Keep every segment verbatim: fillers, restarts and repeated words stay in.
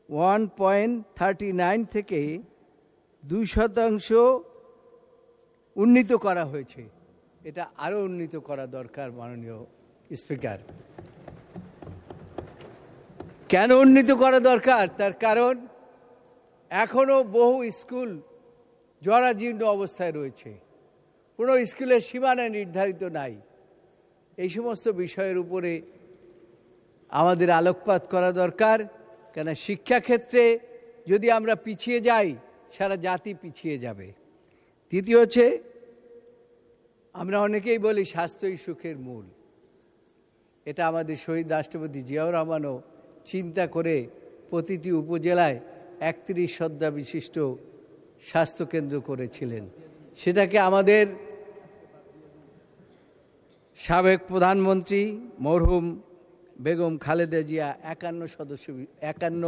One point thirty nine থেকে দুই শতাংশ উন্নীত করা হয়েছে। এটা আরও উন্নীত করা দরকার মাননীয় স্পিকার। কেন উন্নীত করা দরকার? তার কারণ এখনও বহু স্কুল জরাজীর্ণ অবস্থায় রয়েছে, কোনো স্কুলের সীমানা নির্ধারিত নাই। এই সমস্ত বিষয়ের উপরে আমাদের আলোকপাত করা দরকার, কেন শিক্ষাক্ষেত্রে যদি আমরা পিছিয়ে যাই সারা জাতি পিছিয়ে যাবে। দ্বিতীয় হচ্ছে, আমরা অনেকেই বলি স্বাস্থ্যই সুখের মূল। এটা আমাদের শহীদ রাষ্ট্রপতি জিয়াউর রহমানও চিন্তা করে প্রতিটি উপজেলায় একত্রিশ শয্যা বিশিষ্ট স্বাস্থ্যকেন্দ্র করেছিলেন। সেটাকে আমাদের সাবেক প্রধানমন্ত্রী মরহুম বেগম খালেদা জিয়া একান্ন সদস্য একান্ন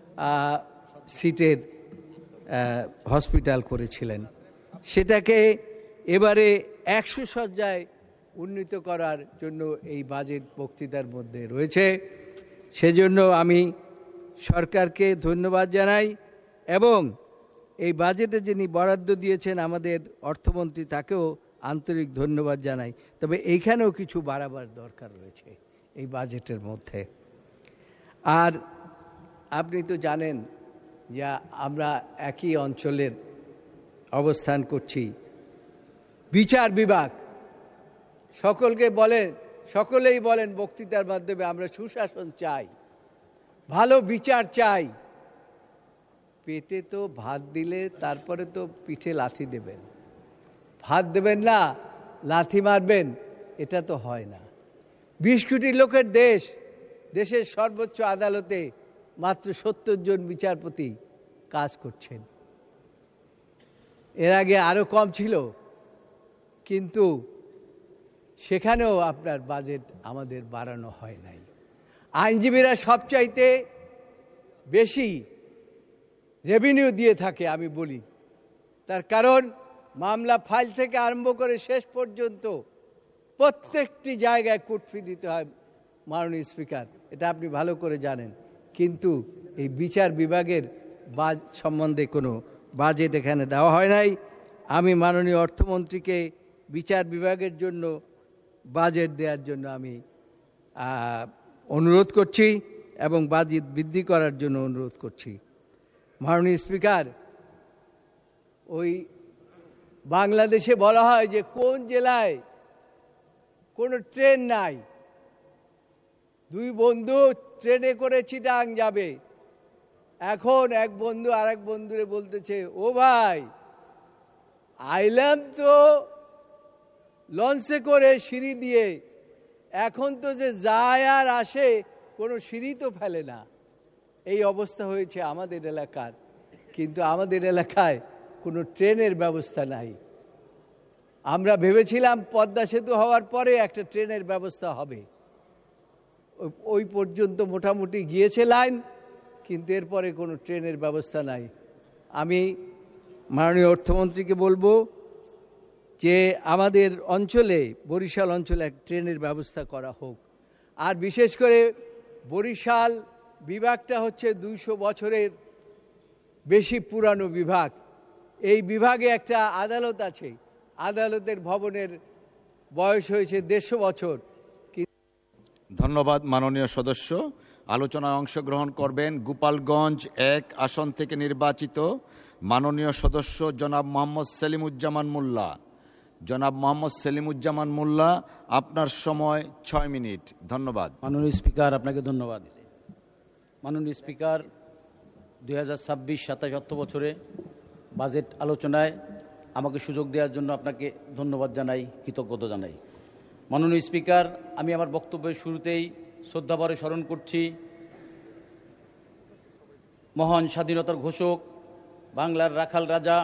সিটের হসপিটাল করেছিলেন। সেটাকে এবারে একশো শয্যায় উন্নীত করার জন্য এই বাজেট বক্তৃতার মধ্যে রয়েছে। সেজন্য আমি সরকারকে ধন্যবাদ জানাই এবং এই বাজেটে যিনি বরাদ্দ দিয়েছেন আমাদের অর্থমন্ত্রী, তাকেও আন্তরিক ধন্যবাদ জানাই। তবে এইখানেও কিছু বাড়াবার দরকার রয়েছে এই বাজেটের মধ্যে। আর আপনি তো জানেন যে আমরা একই অঞ্চলের অবস্থান করছি। বিচার বিভাগ সকলকে বলেন, সকলেই বলেন বক্তৃতার মাধ্যমে আমরা সুশাসন চাই, ভালো বিচার চাই। পেটে তো ভাত দিলে তারপরে তো পিঠে লাথি দেবেন, ভাত দেবেন না লাথি মারবেন, এটা তো হয় না। বিশ কোটি লোকের দেশ, দেশের সর্বোচ্চ আদালতে মাত্র সত্তর জন বিচারপতি কাজ করছেন। এর আগে আরও কম ছিল, কিন্তু সেখানেও আপনার বাজেট আমাদের বাড়ানো হয় নাই। আইনজীবীরা সবচাইতে বেশি রেভিনিউ দিয়ে থাকে আমি বলি, তার কারণ মামলা ফাইল থেকে আরম্ভ করে শেষ পর্যন্ত প্রত্যেকটি জায়গায় কোর্ট ফি দিতে হয় মাননীয় স্পিকার, এটা আপনি ভালো করে জানেন। কিন্তু এই বিচার বিভাগের বাজ সম্বন্ধে কোনো বাজেট এখানে দেওয়া হয় নাই। আমি মাননীয় অর্থমন্ত্রীকে বিচার বিভাগের জন্য বাজেট দেওয়ার জন্য আমি অনুরোধ করছি এবং বাজেট বৃদ্ধি করার জন্য অনুরোধ করছি। মাননীয় স্পিকার, ওই বাংলাদেশে বলা হয় যে কোন জেলায় কোনো ট্রেন নাই, দুই বন্ধু ট্রেনে করে চিটাং যাবে। এখন এক বন্ধু আর এক বন্ধুরে বলতেছে, ও ভাই আইলাম তো লঞ্চে করে সিঁড়ি দিয়ে, এখন তো যে যায় আর আসে কোনো সিঁড়ি তো ফেলে না। এই অবস্থা হয়েছে আমাদের এলাকার, কিন্তু আমাদের এলাকায় কোনো ট্রেনের ব্যবস্থা নাই। আমরা ভেবেছিলাম পদ্মা সেতু হওয়ার পরে একটা ট্রেনের ব্যবস্থা হবে, ওই পর্যন্ত মোটামুটি গিয়েছে লাইন, কিন্তু এরপরে কোনো ট্রেনের ব্যবস্থা নাই। আমি মাননীয় অর্থমন্ত্রীকে বলবো যে আমাদের অঞ্চলে, বরিশাল অঞ্চলে এক ট্রেনের ব্যবস্থা করা হোক। আর বিশেষ করে বরিশাল বিভাগটা হচ্ছে দুইশো বছরের বেশি পুরানো বিভাগ। এই বিভাগে একটা আদালত আছে, আদালতের ভবনের বয়স হয়েছে দেড়শো বছর। ধন্যবাদ মাননীয় সদস্য। আলোচনায় অংশগ্রহণ করবেন গোপালগঞ্জ এক আসন থেকে নির্বাচিত মাননীয় সদস্য জনাব মোহাম্মদ সেলিমুজ্জামান মোল্লা। জনাব মোহাম্মদ সেলিমুজ্জামান মোল্লা, আপনার সময় ছয় মিনিট। ধন্যবাদ। মাননীয় স্পিকার, আপনাকে ধন্যবাদ। মাননীয় স্পিকার, দুই হাজার ছাব্বিশ সাতাশ অর্থ বছরে বাজেট আলোচনায় আমাকে সুযোগ দেওয়ার জন্য আপনাকে ধন্যবাদ জানাই, কৃতজ্ঞতা জানাই। মাননীয় স্পিকার, আমি আমার বক্তব্যের শুরুতেই শ্রদ্ধাভরে স্মরণ করছি মহান স্বাধীনতার ঘোষক, বাংলার রাখাল রাজা,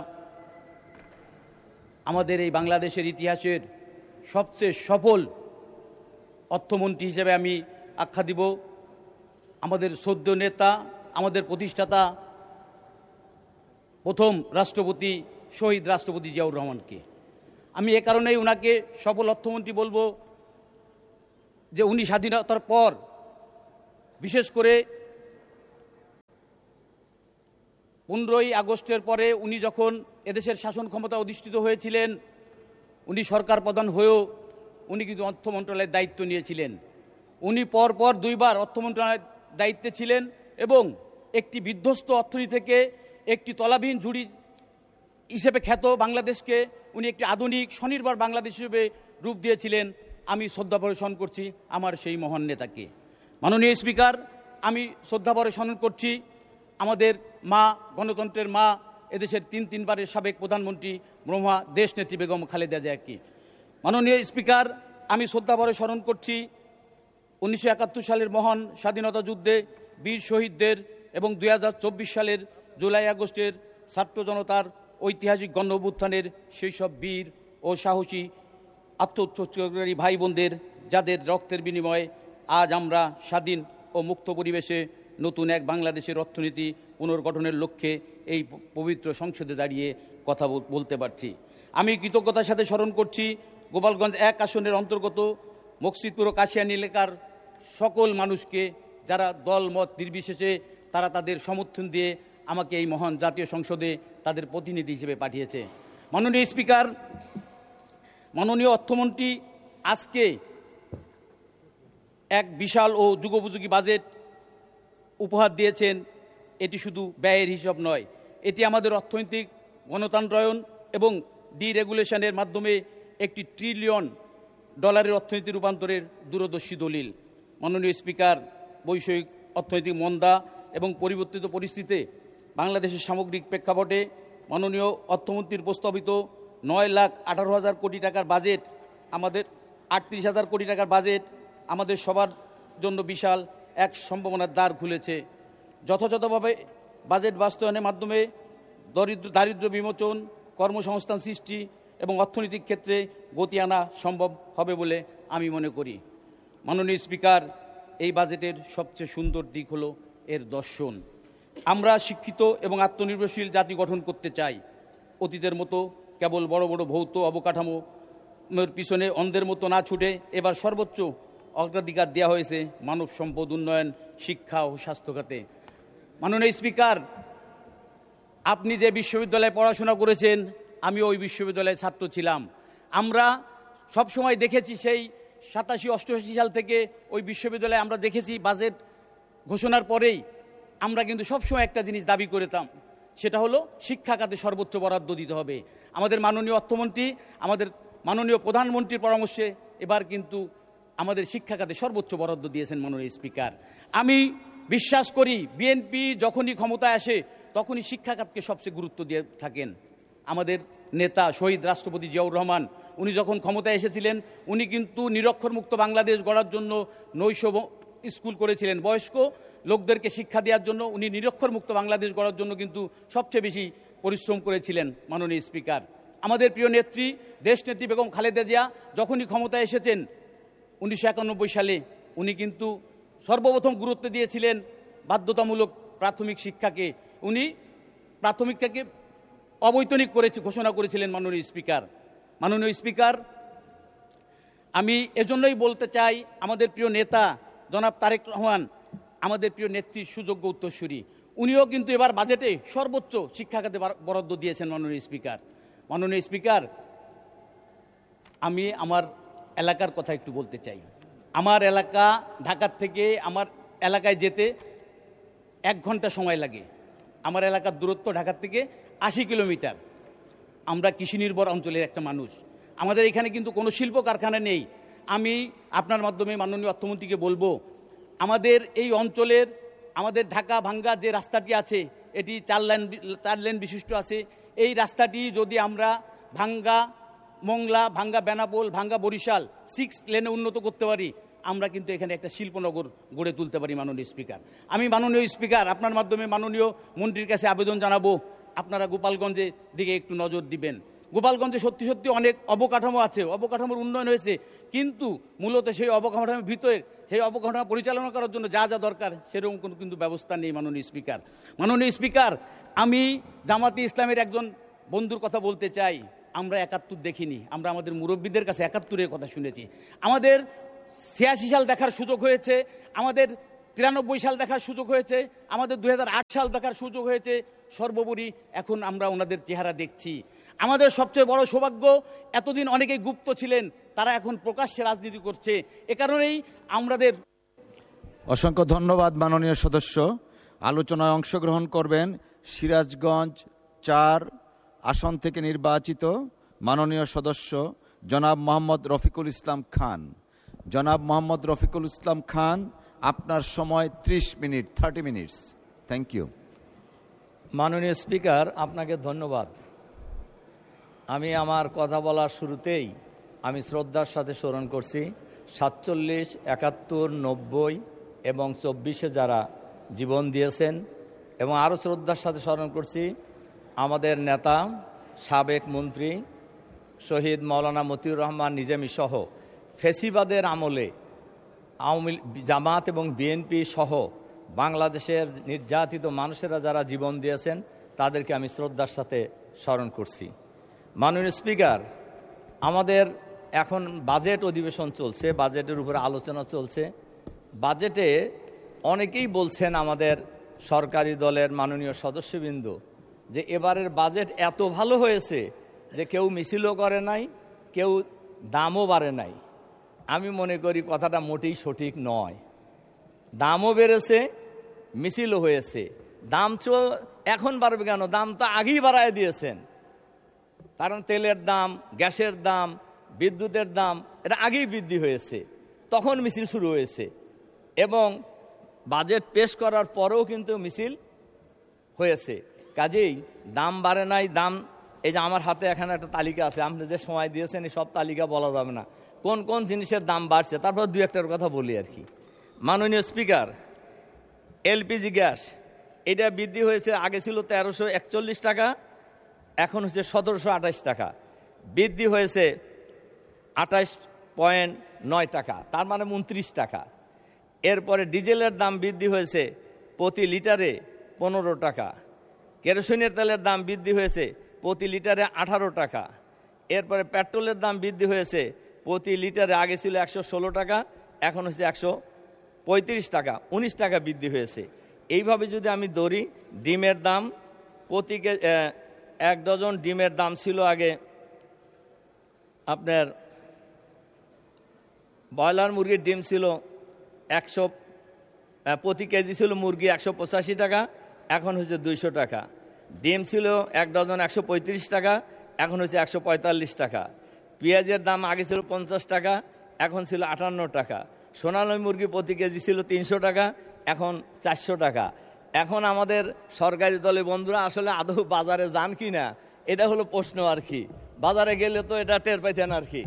আমাদের এই বাংলাদেশের ইতিহাসের সবচেয়ে সফল অর্থমন্ত্রী হিসেবে আমি আখ্যা দিব আমাদের সদ্য নেতা, আমাদের প্রতিষ্ঠাতা, প্রথম রাষ্ট্রপতি শহীদ রাষ্ট্রপতি জিয়াউর রহমানকে। আমি এ কারণেই ওনাকে সফল অর্থমন্ত্রী বলবো যে উনি স্বাধীনতার পর বিশেষ করে পনেরোই আগস্টের পরে উনি যখন এদেশের শাসন ক্ষমতা অধিষ্ঠিত হয়েছিলেন, উনি সরকার প্রধান হয়েও উনি কিন্তু অর্থ মন্ত্রণালয়ের দায়িত্ব নিয়েছিলেন। উনি পরপর দুইবার অর্থ মন্ত্রণালয়ের দায়িত্বে ছিলেন এবং একটি বিধ্বস্ত অর্থনীতি থেকে একটি তলাবিহীন ঝুড়ি হিসেবে খ্যাত বাংলাদেশকে উনি একটি আধুনিক স্বনির্ভর বাংলাদেশ হিসেবে রূপ দিয়েছিলেন। আমি শ্রদ্ধাভরে স্মরণ করছি আমার সেই মহান নেতাকে। মাননীয় স্পিকার, আমি শ্রদ্ধাভরে স্মরণ করছি আমাদের মা, গণতন্ত্রের মা, এদেশের তিন তিনবারের সাবেক প্রধানমন্ত্রী ব্রহ্মা দেশনেত্রী বেগম খালেদা জিয়াকে। মাননীয় স্পিকার, আমি শ্রদ্ধাভরে স্মরণ করছি উনিশশো একাত্তর সালের মহান স্বাধীনতা যুদ্ধে বীর শহীদদের এবং দুই হাজার চব্বিশ সালের জুলাই আগস্টের ছাত্র জনতার ঐতিহাসিক গণ অভ্যুত্থানের সেই সব বীর ও সাহসী আত্মোৎসর্গকারী ভাই বোনদের, যাদের রক্তের বিনিময়ে আজ আমরা স্বাধীন ও মুক্ত পরিবেশে নতুন এক বাংলাদেশের অর্থনীতি পুনর্গঠনের লক্ষ্যে এই পবিত্র সংসদে দাঁড়িয়ে কথা বলতে পারছি। আমি কৃতজ্ঞতার সাথে স্মরণ করছি গোপালগঞ্জ এক আসনের অন্তর্গত মকসিদপুর ও কাশিয়ানী এলাকার সকল মানুষকে, যারা দল মত নির্বিশেষে তারা তাদের সমর্থন দিয়ে আমাকে এই মহান জাতীয় সংসদে তাদের প্রতিনিধি হিসেবে পাঠিয়েছে। মাননীয় স্পিকার, মাননীয় অর্থমন্ত্রী আজকে এক বিশাল ও যুগোপযোগী বাজেট উপহার দিয়েছেন। এটি শুধু ব্যয়ের হিসাব নয়, এটি আমাদের অর্থনৈতিক গণতান্ত্রায়ন এবং ডিরেগুলেশনের মাধ্যমে একটি ট্রিলিয়ন ডলারের অর্থনীতি রূপান্তরের দূরদর্শী দলিল। মাননীয় স্পিকার, বৈষয়িক অর্থনৈতিক মন্দা এবং পরিবর্তিত পরিস্থিতিতে বাংলাদেশের সামগ্রিক প্রেক্ষাপটে মাননীয় অর্থমন্ত্রীর প্রস্তাবিত নয় লাখ আঠারো হাজার কোটি টাকার বাজেট, আমাদের আটত্রিশ হাজার কোটি টাকার বাজেট আমাদের সবার জন্য বিশাল এক সম্ভাবনার দ্বার খুলেছে। যথাযথভাবে বাজেট বাস্তবায়নের মাধ্যমে দরিদ্র দারিদ্র্য বিমোচন, কর্মসংস্থান সৃষ্টি এবং অর্থনৈতিক ক্ষেত্রে গতি আনা সম্ভব হবে বলে আমি মনে করি। মাননীয় স্পিকার, এই বাজেটের সবচেয়ে সুন্দর দিক হলো এর দর্শন। আমরা শিক্ষিত এবং আত্মনির্ভরশীল জাতি গঠন করতে চাই। অতীতের মতো কেবল বড় বড় ভৌত অবকাঠামোর পিছনে অন্ধের মতো না ছুটে এবার সর্বোচ্চ অগ্রাধিকার দেওয়া হয়েছে মানব সম্পদ উন্নয়ন, শিক্ষা ও স্বাস্থ্য খাতে। মাননীয় স্পিকার, আপনি যে বিশ্ববিদ্যালয়ে পড়াশোনা করেছেন, আমি ওই বিশ্ববিদ্যালয়ের ছাত্র ছিলাম। আমরা সবসময় দেখেছি সেই সাতাশি অষ্টআশি সাল থেকে ওই বিশ্ববিদ্যালয়ে আমরা দেখেছি বাজেট ঘোষণার পরেই আমরা কিন্তু সবসময় একটা জিনিস দাবি করতাম, সেটা হলো শিক্ষা খাতে সর্বোচ্চ বরাদ্দ দিতে হবে। আমাদের মাননীয় অর্থমন্ত্রী, আমাদের মাননীয় প্রধানমন্ত্রীর পরামর্শে এবার কিন্তু আমাদের শিক্ষা খাতে সর্বোচ্চ বরাদ্দ দিয়েছেন মাননীয় স্পিকার। আমি বিশ্বাস করি বিএনপি যখনই ক্ষমতায় আসে তখনই শিক্ষা খাতকে সবচেয়ে গুরুত্ব দিয়ে থাকেন। আমাদের নেতা শহীদ রাষ্ট্রপতি জিয়াউর রহমান, উনি যখন ক্ষমতায় এসেছিলেন উনি কিন্তু নিরক্ষরমুক্ত বাংলাদেশ গড়ার জন্য নৈশ স্কুল করেছিলেন। বয়স্ক লোকদেরকে শিক্ষা দেওয়ার জন্য উনি নিরক্ষরমুক্ত বাংলাদেশ গড়ার জন্য কিন্তু সবচেয়ে বেশি পরিশ্রম করেছিলেন মাননীয় স্পিকার। আমাদের প্রিয় নেত্রী দেশনেত্রী বেগম খালেদা জিয়া যখনই ক্ষমতায় এসেছেন উনিশশো একানব্বই সালে উনি কিন্তু সর্বপ্রথম গুরুত্ব দিয়েছিলেন বাধ্যতামূলক প্রাথমিক শিক্ষাকে। উনি প্রাথমিকটাকে অবৈতনিক করেছে ঘোষণা করেছিলেন মাননীয় স্পিকার। মাননীয় স্পিকার, আমি এজন্যই বলতে চাই আমাদের প্রিয় নেতা জনাব তারেক রহমান, আমাদের প্রিয় নেত্রীর সুযোগ্য উত্তরসূরি, উনিও কিন্তু এবার বাজেটে সর্বোচ্চ শিক্ষা খাতে বরাদ্দ দিয়েছেন মাননীয় স্পিকার। মাননীয় স্পিকার, আমি আমার এলাকার কথা একটু বলতে চাই। আমার এলাকা ঢাকার থেকে আমার এলাকায় যেতে এক ঘন্টা সময় লাগে। আমার এলাকার দূরত্ব ঢাকার থেকে আশি কিলোমিটার। আমরা কৃষি নির্ভর অঞ্চলের একটা মানুষ। আমাদের এখানে কিন্তু কোনো শিল্প কারখানা নেই। আমি আপনার মাধ্যমে মাননীয় অর্থমন্ত্রীকে বলবো, আমাদের এই অঞ্চলের আমাদের ঢাকা ভাঙ্গা যে রাস্তাটি আছে এটি চার লেন চার লেন বিশিষ্ট আছে। এই রাস্তাটি যদি আমরা ভাঙ্গা মোংলা, ভাঙ্গা বেনাপোল, ভাঙ্গা বরিশাল সিক্স লেনে উন্নত করতে পারি, আমরা কিন্তু এখানে একটা শিল্পনগর গড়ে তুলতে পারি। মাননীয় স্পিকার, আমি মাননীয় স্পিকার আপনার মাধ্যমে মাননীয় মন্ত্রীর কাছে আবেদন জানাবো, আপনারা গোপালগঞ্জের দিকে একটু নজর দিবেন। গোপালগঞ্জে সত্যি সত্যি অনেক অবকাঠামো আছে, অবকাঠামোর উন্নয়ন হয়েছে, কিন্তু মূলত সেই অবকাঠামোর ভিতরে সেই অবকাঠামো পরিচালনা করার জন্য যা যা দরকার সেরকম কোনো কিন্তু ব্যবস্থা নেই। মাননীয় স্পিকার মাননীয় স্পিকার আমি জামাতে ইসলামের একজন বন্ধুর কথা বলতে চাই। আমরা একাত্তর দেখিনি, আমরা আমাদের মুরব্বীদের কাছে একাত্তরের কথা শুনেছি। আমাদের ছিয়াশি সাল দেখার সুযোগ হয়েছে, আমাদের তিরানব্বই সাল দেখার সুযোগ হয়েছে, আমাদের দুই হাজার আট সাল দেখার সুযোগ হয়েছে, সর্বোপরি এখন আমরা ওনাদের চেহারা দেখছি। আমাদের সবচেয়ে বড় সৌভাগ্য, এতদিন অনেকেই গুপ্ত ছিলেন, তারা এখন প্রকাশ্যে রাজনীতি করছে। এ কারণেই আমাদের অসংখ্য ধন্যবাদ মাননীয় সদস্য। আলোচনায় অংশগ্রহণ করবেন সিরাজগঞ্জ চার আসন থেকে নির্বাচিত মাননীয় সদস্য জনাব মোহাম্মদ রফিকুল ইসলাম খান। জনাব মোহাম্মদ রফিকুল ইসলাম খান, আপনার সময় ত্রিশ minute, thirty minutes. Thank you. মাননীয় স্পিকার, আপনাকে ধন্যবাদ। আমি আমার কথা বলার শুরুতেই আমি শ্রদ্ধার সাথে স্মরণ করছি সাতচল্লিশ, একাত্তর, নব্বই এবং চব্বিশে যারা জীবন দিয়েছেন, এবং আরও শ্রদ্ধার সাথে স্মরণ করছি আমাদের নেতা সাবেক মন্ত্রী শহীদ মাওলানা মতিউর রহমান নিজামী সহ ফেসিবাদের আমলে আওয়ামী জামাত এবং বিএনপি সহ বাংলাদেশের নির্যাতিত মানুষেরা যারা জীবন দিয়েছেন তাদেরকে আমি শ্রদ্ধার সাথে স্মরণ করছি। মাননীয় স্পিকার, আমাদের এখন বাজেট অধিবেশন চলছে, বাজেটের উপরে আলোচনা চলছে। বাজেটে অনেকেই বলছেন আমাদের সরকারি দলের মাননীয় সদস্যবৃন্দ যে এবারের বাজেট এত ভালো হয়েছে যে কেউ মিছিলও করে নাই, কেউ দামও বাড়ে নাই। আমি মনে করি কথাটা মোটেই সঠিক নয়। দামও বেড়েছে, মিছিলও হয়েছে। দাম তো এখন বাড়বে কেন? দাম তো আগেই বাড়ায় দিয়েছেন। কারণ তেলের দাম, গ্যাসের দাম, বিদ্যুতের দাম এটা আগেই বৃদ্ধি হয়েছে, তখন মিছিল শুরু হয়েছে। এবং বাজেট পেশ করার পরেও কিন্তু মিছিল হয়েছে। কাজেই দাম বাড়ে নাই। দাম, এই যে আমার হাতে এখানে একটা তালিকা আছে, আপনি যে সময় দিয়েছেন এই সব তালিকা বলা যাবে না কোন কোন জিনিসের দাম বাড়ছে, তারপর দু একটার কথা বলি আর কি। মাননীয় স্পিকার, এলপিজি গ্যাস এটা বৃদ্ধি হয়েছে, আগে ছিল তেরোশো একচল্লিশ টাকা, এখন হচ্ছে সতেরোশো আঠাশ টাকা, বৃদ্ধি হয়েছে আঠাশ পয়েন্ট নয় টাকা, তার মানে উনত্রিশ টাকা। এরপরে ডিজেলের দাম বৃদ্ধি হয়েছে প্রতি লিটারে পনেরো টাকা, কেরোসিনের তেলের দাম বৃদ্ধি হয়েছে প্রতি লিটারে আঠারো টাকা। এরপরে পেট্রোলের দাম বৃদ্ধি হয়েছে প্রতি লিটারে, আগে ছিল একশো ষোলো টাকা, এখন হচ্ছে একশো পঁয়ত্রিশ টাকা, উনিশ টাকা বৃদ্ধি হয়েছে। এইভাবে যদি আমি ধরি, ডিমের দাম প্রতি এক ডজন ডিমের দাম ছিল আগে আপনার, ব্রয়লার মুরগির ডিম ছিল একশো, প্রতি কেজি ছিল মুরগি একশো পঁচাশি টাকা, এখন হচ্ছে দুইশো টাকা। ডিম ছিল এক ডজন একশো পঁয়ত্রিশ টাকা, এখন হচ্ছে একশো পঁয়তাল্লিশ টাকা। পেঁয়াজের দাম আগে ছিল পঞ্চাশ টাকা, এখন ছিল আটান্ন টাকা। সোনালী মুরগি প্রতি কেজি ছিল তিনশো টাকা, এখন চারশো টাকা। এখন আমাদের সরকারি দলের বন্ধুরা আসলে আদৌ বাজারে যান কি না, এটা হলো প্রশ্ন আর কি। বাজারে গেলে তো এটা টের পাইতেন আর কি।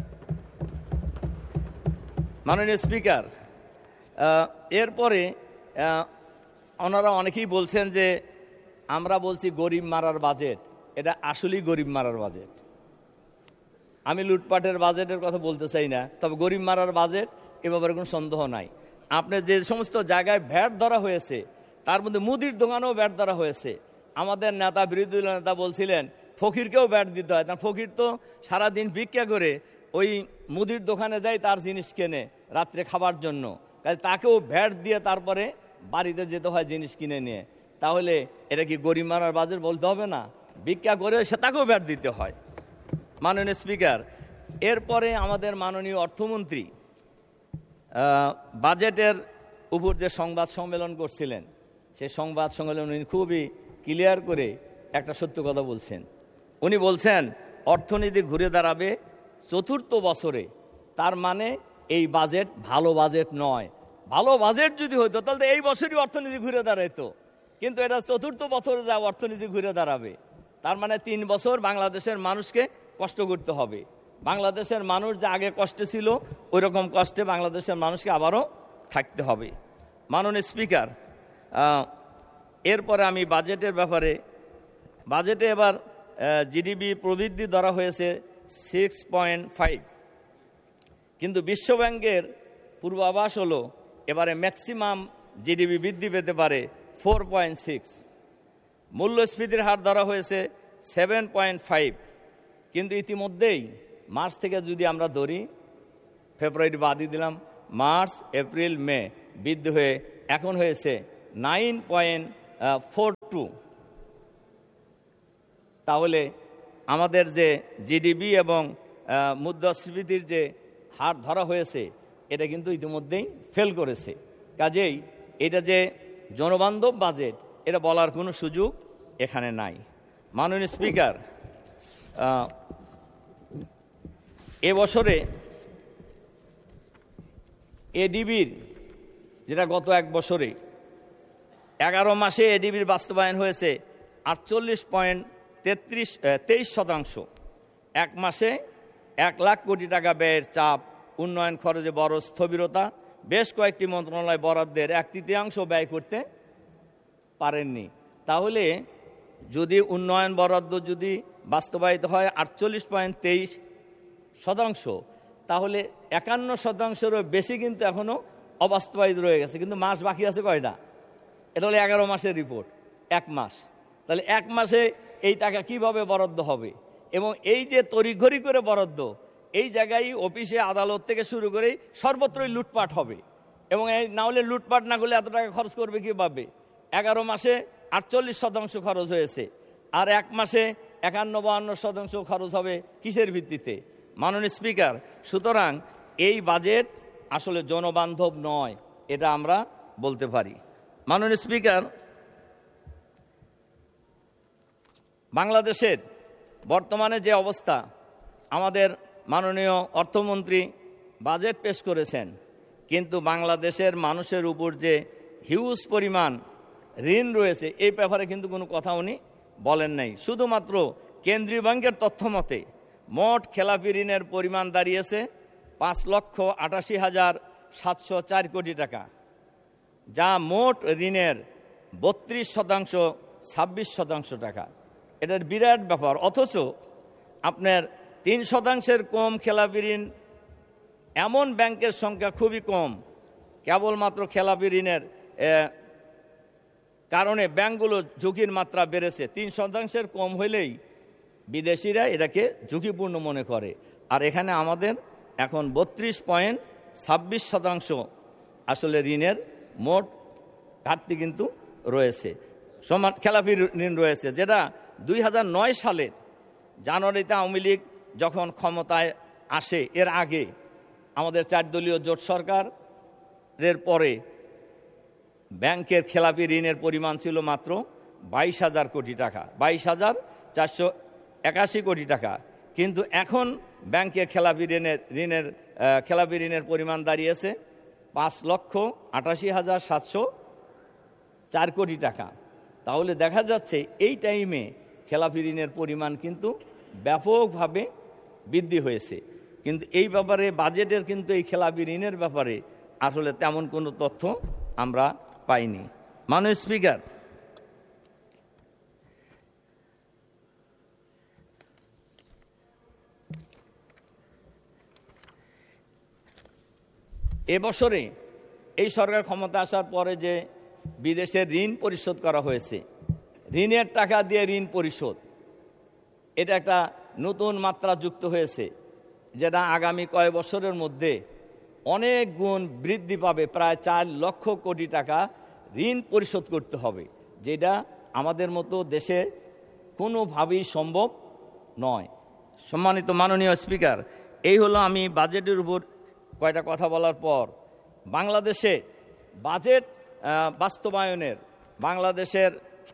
মাননীয় স্পিকার, এরপরে ওনারা অনেকেই বলছেন যে আমরা বলছি গরিব মারার বাজেট, এটা আসলেই গরিব মারার বাজেট। আমি লুটপাটের বাজেটের কথা বলতে চাই না, তবে গরিব মারার বাজেট এ ব্যাপারে কোনো সন্দেহ নাই। আপনার যে সমস্ত জায়গায় ভ্যাট ধরা হয়েছে তার মধ্যে মুদির দোকানেও ভ্যাট ধরা হয়েছে। আমাদের নেতা, বিরোধী দলের নেতা বলছিলেন ফকিরকেও ভ্যাট দিতে হয়, কারণ ফকির তো সারাদিন ভিক্ষা করে ওই মুদির দোকানে যায়, তার জিনিস কেনে রাত্রে খাবার জন্য, কাজে তাকেও ভ্যাট দিয়ে তারপরে বাড়িতে যেতে হয় জিনিস কিনে নিয়ে। তাহলে এটা কি গরিব মারার বাজেট বলতে হবে না? ভিক্ষা করে সে তাকেও ভ্যাট দিতে হয়। মাননীয় স্পিকার, এরপরে আমাদের মাননীয় অর্থমন্ত্রী বাজেটের উপর যে সংবাদ সম্মেলন করছিলেন, সেই সংবাদ সম্মেলন উনি খুবই ক্লিয়ার করে একটা সত্য কথা বলছেন। উনি বলছেন অর্থনীতি ঘুরে দাঁড়াবে চতুর্থ বছরে। তার মানে এই বাজেট ভালো বাজেট নয়। ভালো বাজেট যদি হইতো তাহলে এই বছরই অর্থনীতি ঘুরে দাঁড়াইতো, কিন্তু এটা চতুর্থ বছরে যা অর্থনীতি ঘুরে দাঁড়াবে। তার মানে তিন বছর বাংলাদেশের মানুষকে কষ্ট করতে হবে। বাংলাদেশের মানুষ যা আগে কষ্টে ছিল ওই রকম কষ্টে বাংলাদেশের মানুষকে আবারও থাকতে হবে। মাননীয় স্পিকার, এরপরে আমি বাজেটের ব্যাপারে, বাজেটে এবার জিডিপি প্রবৃদ্ধি ধরা হয়েছে সিক্স পয়েন্ট ফাইভ, কিন্তু বিশ্বব্যাংকের পূর্বাভাস হলো এবারে ম্যাক্সিমাম জিডিপি বৃদ্ধি পেতে পারে ফোর পয়েন্ট সিক্স। মূল্যস্ফীতির হার ধরা হয়েছে সেভেন পয়েন্ট ফাইভ, কিন্তু ইতিমধ্যেই মার্চ থেকে যদি আমরা ধরি, ফেব্রুয়ারি বাদই দিলাম, মার্চ, এপ্রিল, মে, বৃদ্ধি হয়ে এখন হয়েছে নাইন পয়েন্ট ফোর টু। তাহলে আমাদের যে জিডিপি এবং মুদ্রাস্ফীতির যে হার ধরা হয়েছে এটা কিন্তু ইতিমধ্যেই ফেল করেছে। কাজেই এটা যে জনবান্ধব বাজেট এটা বলার কোনো সুযোগ এখানে নাই। মাননীয় স্পিকার, এবছরে এডিবির যেটা গত এক বছরে এগারো মাসে এডিবির বাস্তবায়ন হয়েছে আটচল্লিশ পয়েন্ট তেত্রিশ তেইশ শতাংশ। এক মাসে এক লাখ কোটি টাকা ব্যয়ের চাপ, উন্নয়ন খরচে বড় স্থবিরতা, বেশ কয়েকটি মন্ত্রণালয় বরাদ্দের এক তৃতীয়াংশ ব্যয় করতে পারেননি। তাহলে যদি উন্নয়ন বরাদ্দ যদি বাস্তবায়িত হয় আটচল্লিশ পয়েন্ট তেইশ শতাংশ, তাহলে একান্ন শতাংশেরও বেশি কিন্তু এখনও অবাস্তবায়িত রয়ে গেছে। কিন্তু মাস বাকি আছে কয়টা? এটা হলো এগারো মাসের রিপোর্ট, এক মাস। তাহলে এক মাসে এই টাকা কিভাবে বরাদ্দ হবে? এবং এই যে তড়িঘড়ি করে বরাদ্দ, এই জায়গায় অফিসে আদালত থেকে শুরু করে সর্বত্রই লুটপাট হবে। এবং এই না হলে লুটপাট না করলে এত টাকা খরচ করবে কীভাবে? এগারো মাসে আটচল্লিশ শতাংশ খরচ হয়েছে, আর এক মাসে একান্ন বাহান্ন শতাংশ খরচ হবে কিসের ভিত্তিতে? মাননীয় স্পিকার, সুতরাং এই বাজেট আসলে জনবান্ধব নয়, এটা আমরা বলতে পারি। মাননীয় স্পিকার, বাংলাদেশের বর্তমানে যে অবস্থা, আমাদের মাননীয় অর্থমন্ত্রী বাজেট পেশ করেছেন, কিন্তু বাংলাদেশের মানুষের উপর যে হিউজ পরিমাণ ঋণ রয়েছে এই ব্যাপারে কিন্তু কোনো কথা উনি বলেন নাই। শুধুমাত্র কেন্দ্রীয় ব্যাংকের তথ্য মতে মোট খেলাপি ঋণের পরিমাণ দাঁড়িয়েছে পাঁচ লক্ষ আটাশি হাজার সাতশো চার কোটি টাকা, যা মোট ঋণের বত্রিশ শতাংশ ছাব্বিশ শতাংশ টাকা। এটার বিরাট ব্যাপার। অথচ আপনার তিন শতাংশের কম খেলাপি ঋণ এমন ব্যাংকের সংখ্যা খুবই কম। কেবলমাত্র খেলাপি ঋণের কারণে ব্যাংকগুলো ঝুঁকির মাত্রা বেড়েছে। তিন শতাংশের কম হলেই বিদেশিরা এটাকে ঝুঁকিপূর্ণ মনে করে, আর এখানে আমাদের এখন বত্রিশ পয়েন্ট ছাব্বিশ শতাংশ আসলে ঋণের মোট ঘাটতি কিন্তু রয়েছে, সমান খেলাপি ঋণ রয়েছে, যেটা দুই হাজার নয় সালের জানুয়ারিতে আওয়ামী লীগ যখন ক্ষমতায় আসে এর আগে আমাদের চার দলীয় জোট সরকারের পরে ব্যাংকের খেলাপি ঋণের পরিমাণ ছিল মাত্র বাইশ হাজার কোটি টাকা, বাইশ হাজার চারশো একাশি কোটি টাকা। কিন্তু এখন ব্যাংকের খেলাপি ঋণের ঋণের খেলাপি ঋণের পরিমাণ দাঁড়িয়েছে পাঁচ লক্ষ আটাশি হাজার সাতশো চার কোটি টাকা। তাহলে দেখা যাচ্ছে এই টাইমে খেলাপি ঋণের পরিমাণ কিন্তু ব্যাপকভাবে বৃদ্ধি হয়েছে। কিন্তু এই ব্যাপারে বাজেটের কিন্তু এই খেলাপি ঋণের ব্যাপারে আসলে তেমন কোনো তথ্য আমরা পাইনি। মাননীয় স্পিকার, এবছরে এই সরকার ক্ষমতা আসার পরে যে বিদেশের ঋণ পরিশোধ করা হয়েছে, ঋণের টাকা দিয়ে ঋণ পরিশোধ, এটা একটা নতুন মাত্রা যুক্ত হয়েছে, যেটা আগামী কয়েক বছরের মধ্যে অনেক গুণ বৃদ্ধি পাবে। প্রায় চার লক্ষ কোটি টাকা ঋণ পরিশোধ করতে হবে, যেটা আমাদের মতো দেশে কোনোভাবেই সম্ভব নয়। সম্মানিত মাননীয় স্পিকার, এই হলো আমি বাজেটের উপর কয়টা কথা বলার পর বাংলাদেশে বাজেট বাস্তবায়নের, বাংলাদেশের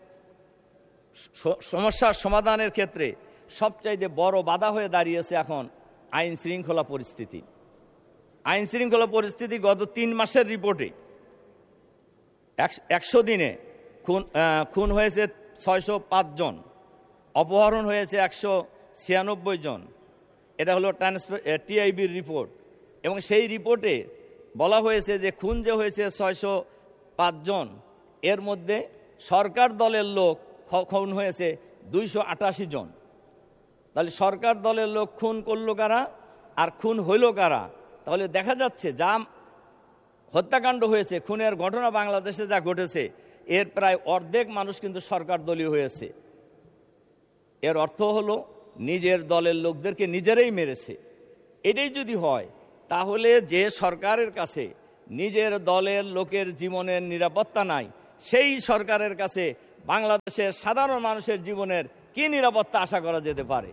সমস্যার সমাধানের ক্ষেত্রে সবচাইতে বড় বাধা হয়ে দাঁড়িয়েছে এখন আইন শৃঙ্খলা পরিস্থিতি। আইন শৃঙ্খলা পরিস্থিতি গত তিন মাসের রিপোর্টে একশো দিনে খুন খুন হয়েছে ছয়শো পাঁচ জন, অপহরণ হয়েছে একশো ছিয়ানব্বই জন। এটা হলো ট্রান্সফার টিআইবির রিপোর্ট, এবং সেই রিপোর্টে বলা হয়েছে যে খুন যে হয়েছে ছয়শো পাঁচ জন, এর মধ্যে সরকার দলের লোক খুন হয়েছে দুইশো আটাশি জন। তাহলে সরকার দলের লোক খুন করলো কারা আর খুন হইল কারা? তাহলে দেখা যাচ্ছে যা হত্যাকাণ্ড হয়েছে, খুনের ঘটনা বাংলাদেশে যা ঘটেছে, এর প্রায় অর্ধেক মানুষ কিন্তু সরকার দলীয় হয়েছে। এর অর্থ হলো নিজের দলের লোকদেরকে নিজেরাই মেরেছে। এটাই যদি হয়, তাহলে যে সরকারের কাছে নিজের দলের লোকের জীবনের নিরাপত্তা নাই, সেই সরকারের কাছে বাংলাদেশের সাধারণ মানুষের জীবনের কি নিরাপত্তা আশা করা যেতে পারে?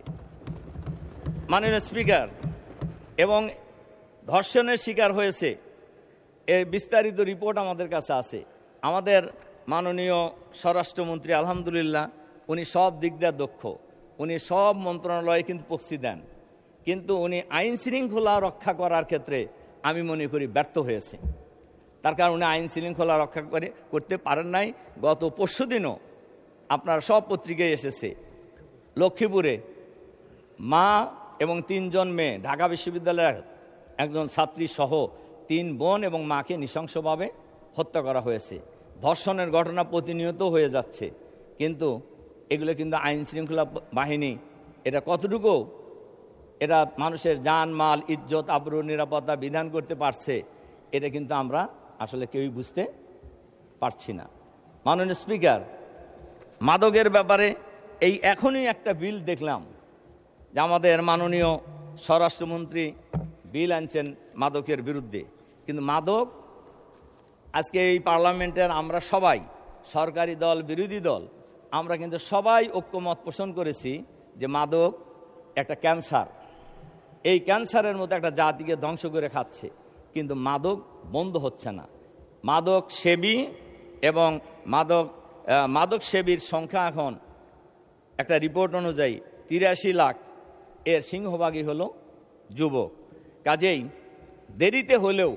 মাননীয় স্পিকার, এবং ধর্ষণের শিকার হয়েছে এর বিস্তারিত রিপোর্ট আমাদের কাছে আছে। আমাদের মাননীয় স্বরাষ্ট্রমন্ত্রী আলহামদুলিল্লাহ উনি সব দিক দিয়ে দক্ষ, উনি সব মন্ত্রণালয়ে কিন্তু পক্সি দেন, কিন্তু উনি আইন শৃঙ্খলা রক্ষা করার ক্ষেত্রে আমি মনে করি ব্যর্থ হয়েছে। তার কারণ উনি আইন শৃঙ্খলা রক্ষা করে করতে পারেন নাই। গত পরশু দিনও আপনার সব পত্রিকায় এসেছে, লক্ষ্মীপুরে মা এবং তিনজন মেয়ে, ঢাকা বিশ্ববিদ্যালয়ের একজন ছাত্রী সহ তিন বোন এবং মাকে নৃশংসভাবে হত্যা করা হয়েছে। ধর্ষণের ঘটনা প্রতিনিয়ত হয়ে যাচ্ছে, কিন্তু এগুলো কিন্তু আইন শৃঙ্খলা বাহিনী এটা কতটুকু এটা মানুষের জান মাল ইজ্জত আবরু নিরাপত্তা বিধান করতে পারছে, এটা কিন্তু আমরা আসলে কেউই বুঝতে পারছি না। মাননীয় স্পিকার, মাদকের ব্যাপারে এই এখনই একটা বিল দেখলাম যে আমাদের মাননীয় স্বরাষ্ট্রমন্ত্রী বিল আনছেন মাদকের বিরুদ্ধে, কিন্তু মাদক আজকে এই পার্লামেন্টের আমরা সবাই, সরকারি দল বিরোধী দল, আমরা কিন্তু সবাই ঐক্যমত পোষণ করেছি যে মাদক একটা ক্যান্সার, এই ক্যান্সারের মতো একটা জাতিকে ধ্বংস করে খাচ্ছে, কিন্তু মাদক বন্ধ হচ্ছে না। মাদক সেবী এবং মাদক মাদক সেবীর সংখ্যা এখন একটা রিপোর্ট অনুযায়ী তিরাশি লাখ, এর সিংহভাগই হলো যুবক। কাজেই দেরিতে হলেও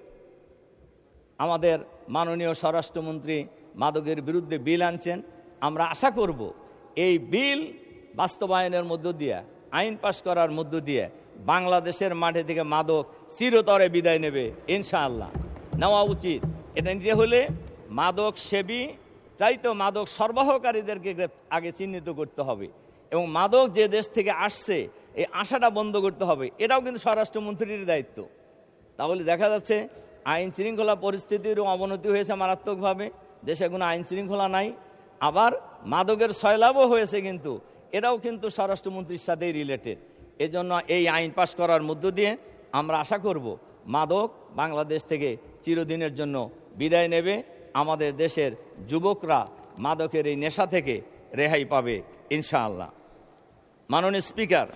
আমাদের মাননীয় স্বরাষ্ট্রমন্ত্রী মাদকের বিরুদ্ধে বিল আনছেন। আমরা আশা করব এই বিল বাস্তবায়নের মধ্য দিয়ে, আইন পাশ করার মধ্য দিয়ে বাংলাদেশের মাঠে থেকে মাদক চিরতরে বিদায় নেবে ইনশাআল্লাহ, নেওয়া উচিত। এটা নিতে হলে মাদক সেবী চাইতো মাদক সরবরাহকারীদেরকে আগে চিহ্নিত করতে হবে, এবং মাদক যে দেশ থেকে আসছে এই আশাটা বন্ধ করতে হবে, এটাও কিন্তু স্বরাষ্ট্রমন্ত্রীর দায়িত্ব। তাহলে দেখা যাচ্ছে আইন শৃঙ্খলা পরিস্থিতিরও অবনতি হয়েছে মারাত্মকভাবে, দেশে কোনো আইন শৃঙ্খলা নাই, আবার মাদকের সয়লাভও হয়েছে, কিন্তু এটাও কিন্তু স্বরাষ্ট্রমন্ত্রীর সাথেই রিলেটেড। এজন্য এই আইন পাশ করার মধ্য দিয়ে আমরা আশা করব মাদক বাংলাদেশ থেকে চিরদিনের জন্য বিদায় নেবে, আমাদের দেশের যুবকরা মাদকের এই নেশা থেকে রেহাই পাবে ইনশাআল্লাহ। মাননীয় স্পিকার,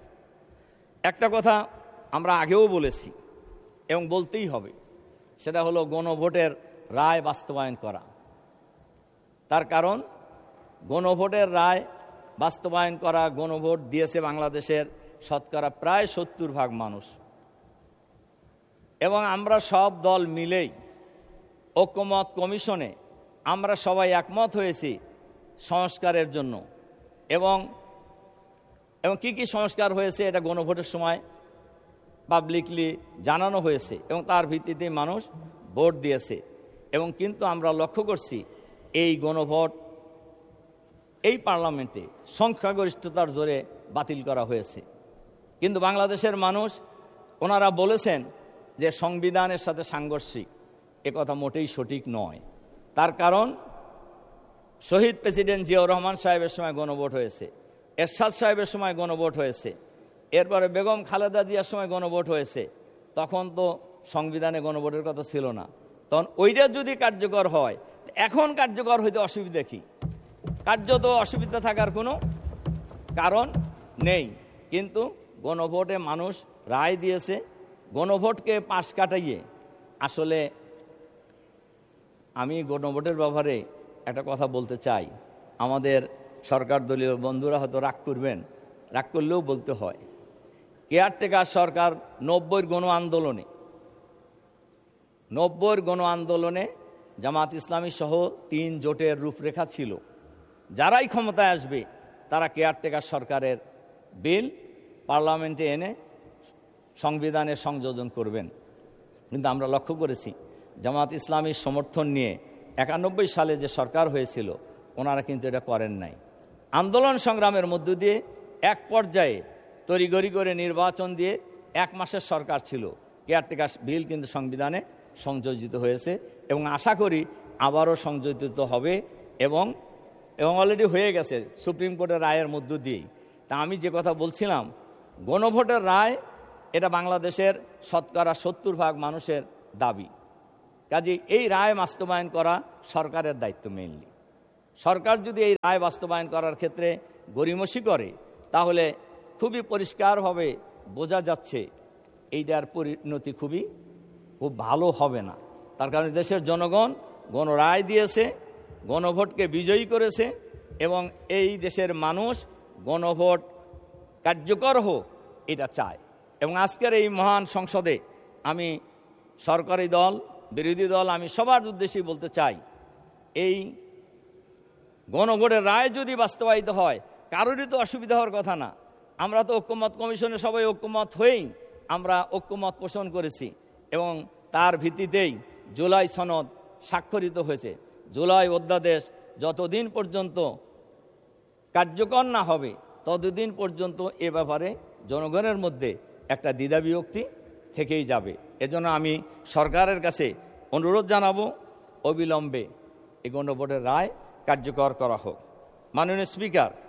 একটা কথা আমরা আগেও বলেছি এবং বলতেই হবে, সেটা হলো গণভোটের রায় বাস্তবায়ন করা। তার কারণ গণভোটের রায় বাস্তবায়ন করা, গণভোট দিয়েছে বাংলাদেশের শতকরা প্রায় সত্তর ভাগ মানুষ, এবং আমরা সব দল মিলেই ঐক্যমত কমিশনে আমরা সবাই একমত হয়েছি সংস্কারের জন্য, এবং এবং কী কী সংস্কার হয়েছে এটা গণভোটের সময় পাবলিকলি জানানো হয়েছে, এবং তার ভিত্তিতে মানুষ ভোট দিয়েছে। এবং কিন্তু আমরা লক্ষ্য করছি এই গণভোট এই পার্লামেন্টে সংখ্যাগরিষ্ঠতার জোরে বাতিল করা হয়েছে, কিন্তু বাংলাদেশের মানুষ ওনারা বলেছেন যে সংবিধানের সাথে সাংঘর্ষিক। এ কথা মোটেই সঠিক নয়। তার কারণ শহীদ প্রেসিডেন্ট জিয়াউর রহমান সাহেবের সময় গণভোট হয়েছে, এরশাদ সাহেবের সময় গণভোট হয়েছে, এরপরে বেগম খালেদা জিয়ার সময় গণভোট হয়েছে। তখন তো সংবিধানে গণভোটের কথা ছিল না, তখন ওইটা যদি কার্যকর হয়, এখন কার্যকর হইতে অসুবিধা কি? কার্যত অসুবিধা থাকার কোনো কারণ নেই, কিন্তু গণভোটে মানুষ রায় দিয়েছে। গণভোটকে পাশ কাটাইয়ে আসলে আমি গণভোটের ব্যাপারে একটা কথা বলতে চাই। আমাদের সরকার দলীয় বন্ধুরা হয়তো রাগ করবেন, রাগ করলেও বলতে হয়। কেয়ারটেকার সরকার নব্বইয়ের গণ আন্দোলনে নব্বইয়ের গণ আন্দোলনে জামাত ইসলামী সহ তিন জোটের রূপরেখা ছিল, যারাই ক্ষমতায় আসবে তারা কেয়ারটেকার সরকারের বিল পার্লামেন্টে এনে সংবিধানে সংযোজন করবেন। কিন্তু আমরা লক্ষ্য করেছি জামাত ইসলামীর সমর্থন নিয়ে একানব্বই সালে যে সরকার হয়েছিল ওনারা কিন্তু এটা করেন নাই। আন্দোলন সংগ্রামের মধ্য দিয়ে এক পর্যায়ে তড়িঘড়ি করে নির্বাচন দিয়ে এক মাসের সরকার ছিল, কেয়ারটেকার বিল কিন্তু সংবিধানে সংযোজিত হয়েছে, এবং আশা করি আবারও সংযোজিত হবে, এবং এবং অলরেডি হয়ে গেছে সুপ্রিম কোর্টের রায়ের মধ্য দিয়েই। তা আমি যে কথা বলছিলাম, গণভোটের রায় এটা বাংলাদেশের শতকরা সত্তর ভাগ মানুষের দাবি, কাজে এই রায় বাস্তবায়ন করা সরকারের দায়িত্ব মেইনলি। সরকার যদি এই রায় বাস্তবায়ন করার ক্ষেত্রে গড়িমসি করে তাহলে খুবই পরিষ্কারভাবে বোঝা যাচ্ছে এইটার পরিণতি খুবই খুব ভালো হবে না। তার কারণে দেশের জনগণ গণরায় দিয়েছে, গণভোটকে বিজয়ী করেছে এবং এই দেশের মানুষ গণভোট কার্যকর হোক এটা চায়। এবং আজকের এই মহান সংসদে আমি সরকারি দল, বিরোধী দল, আমি সবার উদ্দেশ্যেই বলতে চাই, এই গণভোটের রায় যদি বাস্তবায়িত হয় কারোরই তো অসুবিধা হওয়ার কথা না। আমরা তো ঐক্যমত কমিশনে সবাই ঐক্যমত হয়েই আমরা ঐক্যমত পোষণ করেছি এবং তার ভিত্তিতেই জুলাই সনদ স্বাক্ষরিত হয়েছে। জুলাই অধ্যাদেশ যতদিন পর্যন্ত কার্যকর না হবে ততদিন পর্যন্ত এ ব্যাপারে জনগণের মধ্যে একটা দ্বিধাবিভক্তি থেকেই যাবে। এজন্য আমি সরকারের কাছে অনুরোধ জানাবো অবিলম্বে এই গণভোটের রায় কার্যকর করা হোক। মাননীয় স্পিকার,